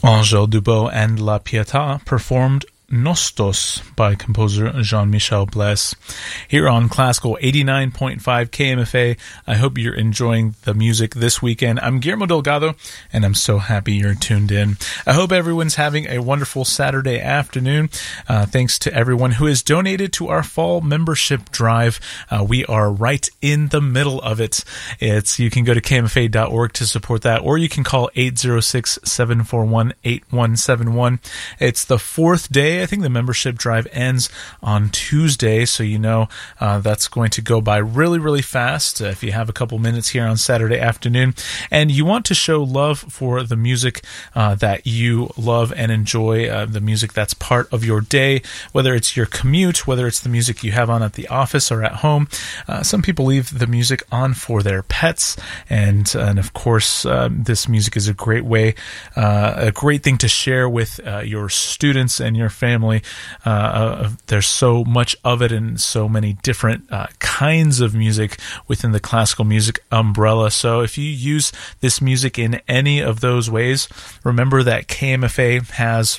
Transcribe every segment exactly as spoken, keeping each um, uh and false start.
Angèle Dubot and La Pietà performed Nostos by composer Jean-Michel Blaise here on Classical eighty-nine point five K M F A. I hope you're enjoying the music this weekend. I'm Guillermo Delgado, and I'm so happy you're tuned in. I hope everyone's having a wonderful Saturday afternoon. Uh, thanks to everyone who has donated to our fall membership drive. Uh, we are right in the middle of it. It's you can go to K M F A dot org to support that, or you can call eight oh six, seven four one, eight one seven one. It's the fourth day. I think the membership drive ends on Tuesday, so you know uh, that's going to go by really, really fast uh, if you have a couple minutes here on Saturday afternoon, and you want to show love for the music uh, that you love and enjoy, uh, the music that's part of your day, whether it's your commute, whether it's the music you have on at the office or at home. Uh, some people leave the music on for their pets, and, and of course, uh, this music is a great way, uh, a great thing to share with uh, your students and your family. Family, uh, uh, there's so much of it and so many different uh, kinds of music within the classical music umbrella. So if you use this music in any of those ways, remember that K M F A has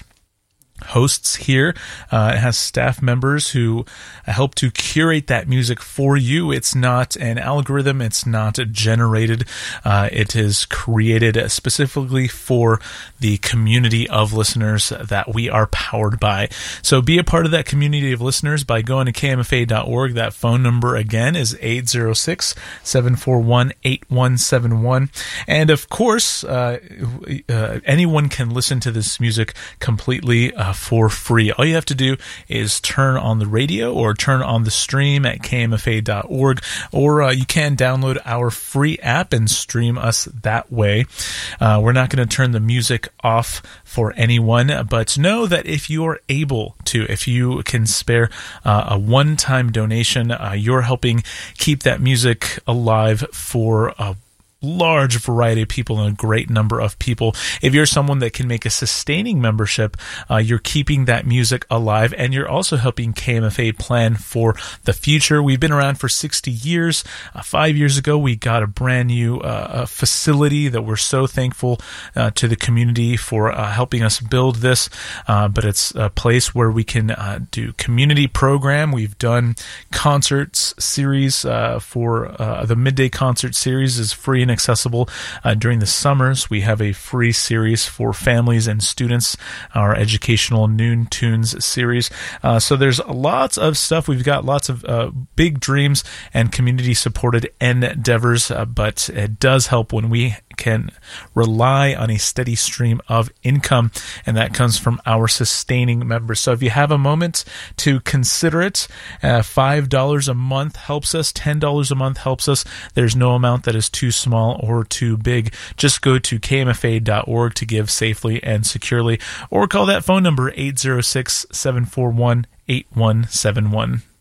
hosts here. Uh, it has staff members who help to curate that music for you. It's not an algorithm. It's not generated. Uh, it is created specifically for the community of listeners that we are powered by. So be a part of that community of listeners by going to K M F A dot org. That phone number again is eight oh six, seven four one, eight one seven one. And of course, uh, uh, anyone can listen to this music completely uh, for free. All you have to do is turn on the radio or turn on the stream at K M F A dot org, or uh, you can download our free app and stream us that way. Uh, we're not going to turn the music off for anyone, but know that if you are able to, if you can spare uh, a one-time donation, uh, you're helping keep that music alive for a large variety of people and a great number of people. If you're someone that can make a sustaining membership, uh, you're keeping that music alive, and you're also helping K M F A plan for the future. We've been around for sixty years. Uh, five years ago, we got a brand new uh, facility that we're so thankful uh, to the community for uh, helping us build this, uh, but it's a place where we can uh, do community program. We've done concerts series uh, for uh, the Midday Concert Series is free and accessible uh, during the summers. We have a free series for families and students, our educational Noon Tunes series. Uh, so there's lots of stuff. We've got lots of uh, big dreams and community-supported endeavors, uh, but it does help when we can rely on a steady stream of income, and that comes from our sustaining members. So if you have a moment to consider it, uh, five dollars a month helps us, ten dollars a month helps us. There's no amount that is too small or too big. Just go to K M F A dot org to give safely and securely, or call that phone number eight oh six, seven four one, eight one seven one.